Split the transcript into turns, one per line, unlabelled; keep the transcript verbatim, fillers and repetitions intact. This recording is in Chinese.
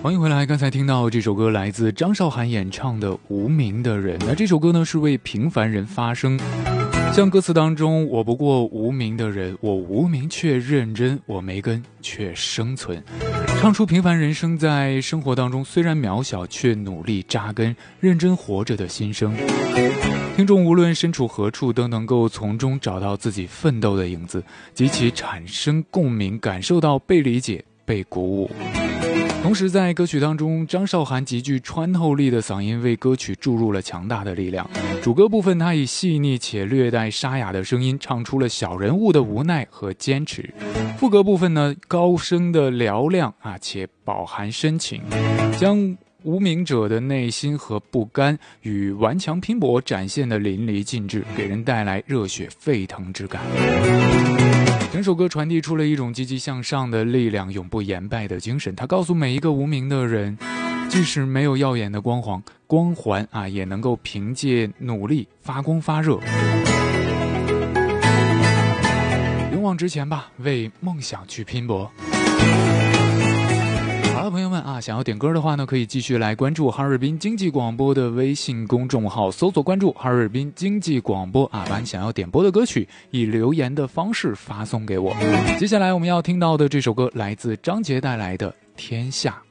欢迎回来，刚才听到这首歌来自张韶涵演唱的《无名的人》。那这首歌呢是为平凡人发声，像歌词当中，我不过无名的人，我无名却认真，我没根却生存，唱出平凡人生在生活当中虽然渺小却努力扎根认真活着的心声。听众无论身处何处，都能够从中找到自己奋斗的影子，及其产生共鸣，感受到被理解被鼓舞。同时在歌曲当中，张韶涵极具穿透力的嗓音为歌曲注入了强大的力量。主歌部分，她以细腻且略带沙哑的声音唱出了小人物的无奈和坚持。副歌部分呢，高声的嘹亮啊，且饱含深情，将无名者的内心和不甘与顽强拼搏展现的淋漓尽致，给人带来热血沸腾之感。整首歌传递出了一种积极向上的力量，永不言败的精神。它告诉每一个无名的人，即使没有耀眼的光环光环啊，也能够凭借努力发光发热。勇往直前吧，为梦想去拼搏。好了，朋友们啊，想要点歌的话呢，可以继续来关注哈尔滨经济广播的微信公众号，搜索关注哈尔滨经济广播啊，把你想要点播的歌曲以留言的方式发送给我。接下来我们要听到的这首歌来自张杰带来的《天下》。